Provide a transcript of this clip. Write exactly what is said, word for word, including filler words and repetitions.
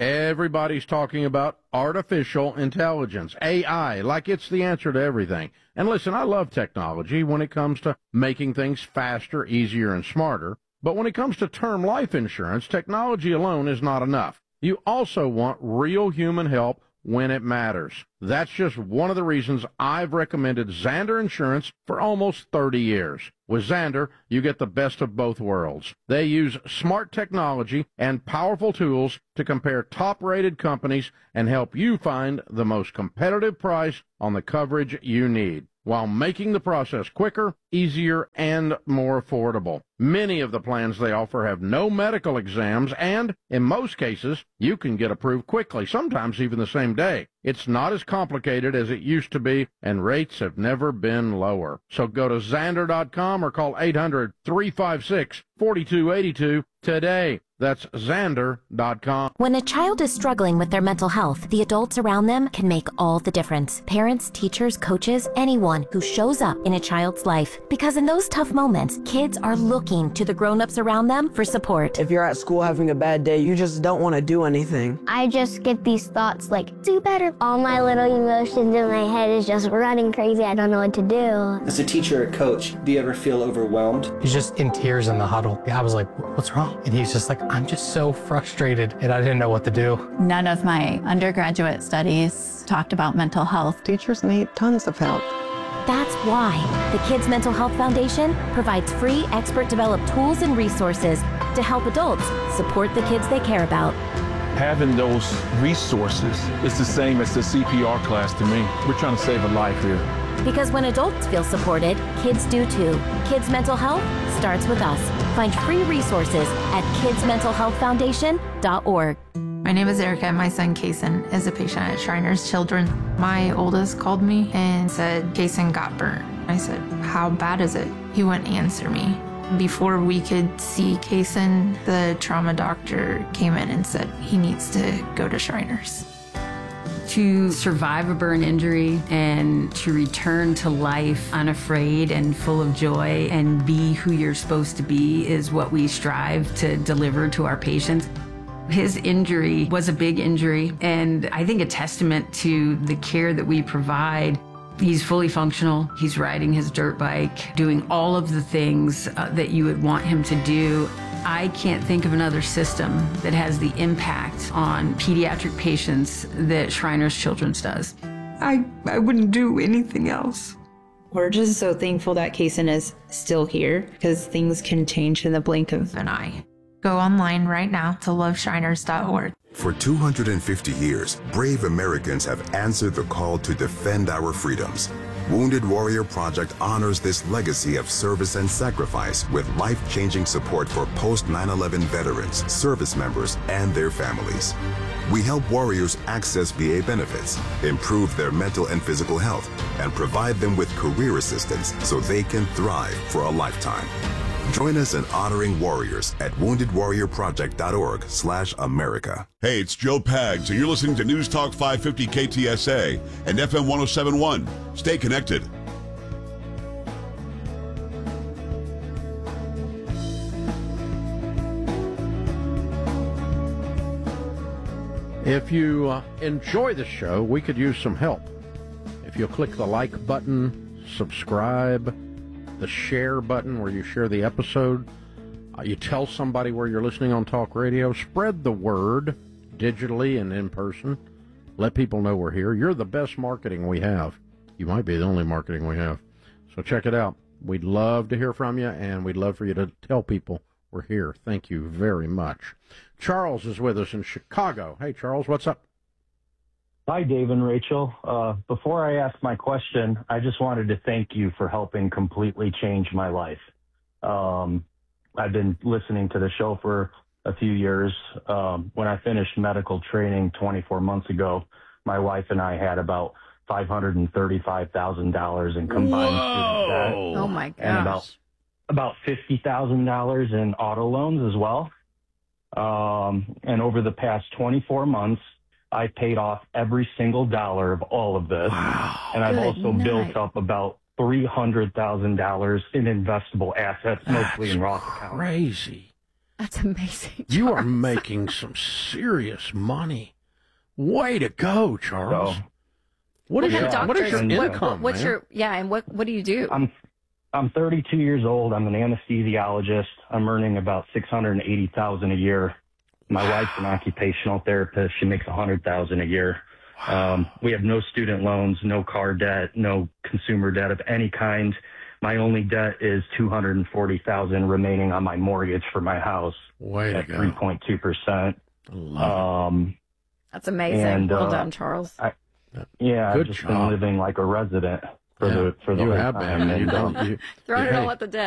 Everybody's talking about artificial intelligence, A I, like it's the answer to everything. And listen, I love technology when it comes to making things faster, easier, and smarter. But when it comes to term life insurance, technology alone is not enough. You also want real human help when it matters. That's just one of the reasons I've recommended Zander Insurance for almost thirty years. With Zander, you get the best of both worlds. They use smart technology and powerful tools to compare top-rated companies and help you find the most competitive price on the coverage you need, while making the process quicker, easier, and more affordable. Many of the plans they offer have no medical exams, and in most cases, you can get approved quickly, sometimes even the same day. It's not as complicated as it used to be, and rates have never been lower. So go to Zander dot com or call eight hundred, three five six, four two eight two today. That's Zander dot com. When a child is struggling with their mental health, the adults around them can make all the difference. Parents, teachers, coaches, anyone who shows up in a child's life. Because in those tough moments, kids are looking to the grown-ups around them for support. If you're at school having a bad day, you just don't want to do anything. I just get these thoughts like, do better. All my little emotions in my head is just running crazy. I don't know what to do. As a teacher or coach, do you ever feel overwhelmed? He's just in tears in the huddle. I was like, what's wrong? And he's just like, I'm just so frustrated, and I didn't know what to do. None of my undergraduate studies talked about mental health. Teachers need tons of help. That's why the Kids Mental Health Foundation provides free expert-developed tools and resources to help adults support the kids they care about. Having those resources is the same as the C P R class to me. We're trying to save a life here. Because when adults feel supported, kids do too. Kids Mental Health starts with us. Find free resources at kids mental health foundation dot org. My name is Erica, and my son Kaysen is a patient at Shriners Children. My oldest called me and said Kaysen got burnt. I said, how bad is it? He wouldn't answer me. Before we could see Kaysen, the trauma doctor came in and said he needs to go to Shriners. To survive a burn injury and to return to life unafraid and full of joy and be who you're supposed to be is what we strive to deliver to our patients. His injury was a big injury, and I think a testament to the care that we provide. He's fully functional. He's riding his dirt bike, doing all of the things uh, that you would want him to do. I can't think of another system that has the impact on pediatric patients that Shriners Children's does. I, I wouldn't do anything else. We're just so thankful that Kaysen is still here, because things can change in the blink of an eye. Go online right now to love shriners dot org. For two hundred fifty years, brave Americans have answered the call to defend our freedoms. Wounded Warrior Project honors this legacy of service and sacrifice with life-changing support for post nine eleven veterans, service members, and their families. We help warriors access V A benefits, improve their mental and physical health, and provide them with career assistance so they can thrive for a lifetime. Join us in honoring warriors at wounded warrior project dot org slash America. Hey, it's Joe Pags, and you're listening to News Talk five fifty K T S A and F M one oh seven point one. Stay connected. If you uh, enjoy the show, we could use some help. If you'll click the like button, subscribe, the share button where you share the episode, uh, you tell somebody where you're listening on talk radio, spread the word digitally and in person. Let people know we're here. You're the best marketing we have. You might be the only marketing we have. So check it out. We'd love to hear from you, and we'd love for you to tell people we're here. Thank you very much. Charles is with us in Chicago. Hey, Charles, what's up? Hi, Dave and Rachel. Uh, before I ask my question, I just wanted to thank you for helping completely change my life. Um, I've been listening to the show for a few years. Um, when I finished medical training twenty-four months ago, my wife and I had about five hundred thirty-five thousand dollars in combined student debt. Oh, my gosh. And about, about fifty thousand dollars in auto loans as well. Um, and over the past twenty-four months, I paid off every single dollar of all of this. Wow. And I've Good also night. built up about three hundred thousand dollars in investable assets, mostly That's in Roth accounts. crazy. That's amazing. You are making some serious money. Way to go, Charles. So, what is What your, kind of what is your doctors- what- income, What's man? your yeah? And what what do you do? I'm I'm thirty-two years old. I'm an anesthesiologist. I'm earning about six hundred eighty thousand a year. My wife's an occupational therapist. She makes one hundred thousand a year. Um, we have no student loans, no car debt, no consumer debt of any kind. My only debt is two hundred forty thousand remaining on my mortgage for my house Way to at go. three point two percent. Um, That's amazing. and, well uh, done, Charles. I, yeah, Good I've just job. been living like a resident for Yeah, the for the you whole have time. been. You And, um, don't, you, Throwing it hey, all at the debt.